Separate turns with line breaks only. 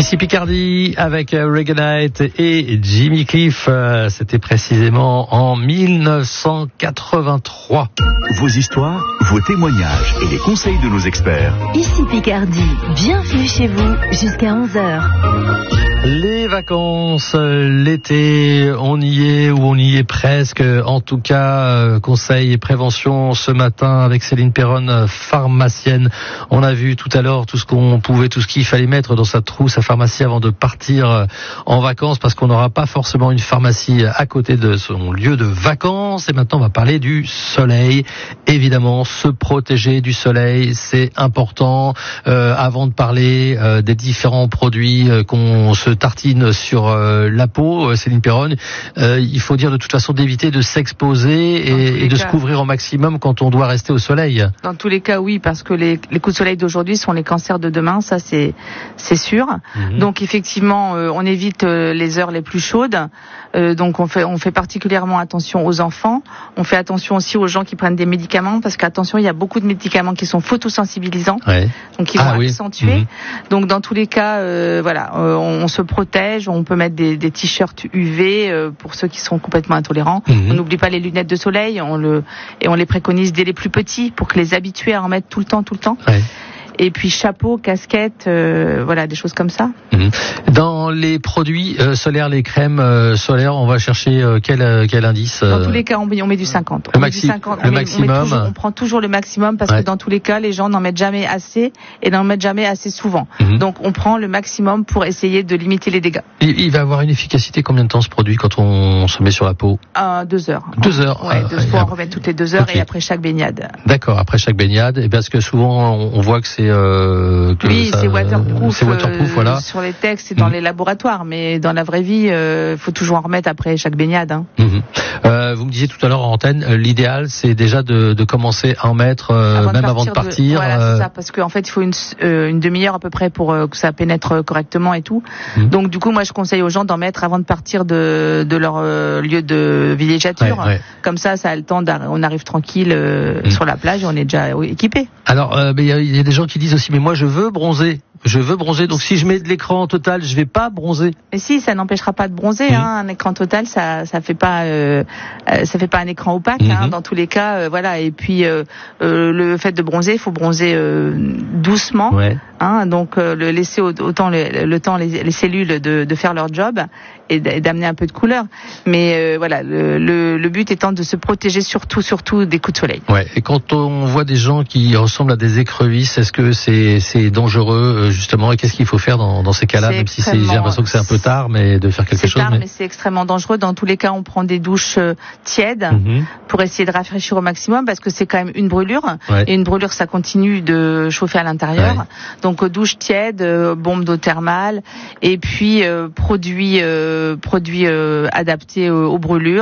Ici Picardie avec Reganite et Jimmy Cliff. C'était précisément en 1983.
Vos histoires, vos témoignages et les conseils de nos experts.
Ici Picardie, bienvenue chez vous jusqu'à 11h.
Les vacances, l'été, on y est ou on y est presque. En tout cas, conseil et prévention ce matin avec Céline Perron, pharmacienne. On a vu tout à l'heure tout ce qu'on pouvait, tout ce qu'il fallait mettre dans sa trousse à pharmacie avant de partir en vacances, parce qu'on n'aura pas forcément une pharmacie à côté de son lieu de vacances. Et maintenant, on va parler du soleil. Évidemment, se protéger du soleil, c'est important. Avant de parler des différents produits qu'on se tartine sur la peau, Céline Perron, il faut dire de toute façon d'éviter de s'exposer et de se couvrir au maximum quand on doit rester au soleil.
Dans tous les cas, oui, parce que les coups de soleil d'aujourd'hui sont les cancers de demain, ça c'est sûr. Donc effectivement, on évite les heures les plus chaudes. Donc on fait particulièrement attention aux enfants. On fait attention aussi aux gens qui prennent des médicaments, parce qu'attention, il y a beaucoup de médicaments qui sont photosensibilisants, donc ils vont accentuer. Donc dans tous les cas, on se protège. On peut mettre des t-shirts UV pour ceux qui sont complètement intolérants. On n'oublie pas les lunettes de soleil. On les préconise dès les plus petits pour que les habituer à en mettre tout le temps. Et puis chapeau, casquette, des choses comme ça.
Dans les produits solaires, les crèmes solaires, on va chercher quel indice
Dans tous les cas, on met du 50.
Le maximum.
On prend toujours le maximum, parce que dans tous les cas, les gens n'en mettent jamais assez et n'en mettent jamais assez souvent. Donc on prend le maximum pour essayer de limiter les dégâts. Il va avoir une efficacité combien de temps ce produit quand on se met sur la peau? 2 heures.
2 heures.
Ouais, il faut en remettre toutes les 2 heures et après chaque baignade.
D'accord, après chaque baignade. Et parce que souvent on voit que c'est
c'est waterproof,
voilà.
Sur les textes et dans les laboratoires, mais dans la vraie vie, faut toujours en remettre après chaque baignade.
Vous me disiez tout à l'heure en antenne, l'idéal c'est déjà de commencer à en mettre avant de partir.
Voilà, c'est ça, parce qu'en fait il faut une demi-heure à peu près pour que ça pénètre correctement et tout. Donc du coup, moi je conseille aux gens d'en mettre avant de partir de leur lieu de villégiature. Comme ça a le temps, on arrive tranquille sur la plage et on est déjà équipé.
Alors, il y a des gens qui disent aussi, mais moi je veux bronzer, donc si je mets de l'écran total, je vais pas bronzer.
Et si, ça n'empêchera pas de bronzer, un écran total, ça fait pas un écran opaque, dans tous les cas, et puis le fait de bronzer, il faut bronzer doucement, donc laisser autant le temps les cellules de faire leur job et d'amener un peu de couleur, mais le but étant de se protéger surtout des coups de soleil.
Et quand on voit des gens qui ressemblent à des écrevisses, est-ce que c'est dangereux justement, et qu'est-ce qu'il faut faire dans ces cas-là, même si j'ai l'impression que c'est un peu tard, mais de faire quelque chose.
C'est tard, mais c'est extrêmement dangereux. Dans tous les cas, on prend des douches tièdes pour essayer de rafraîchir au maximum, parce que c'est quand même une brûlure, et une brûlure, ça continue de chauffer à l'intérieur. Donc douche tiède, bombe d'eau thermale, et puis produits adaptés aux brûlures.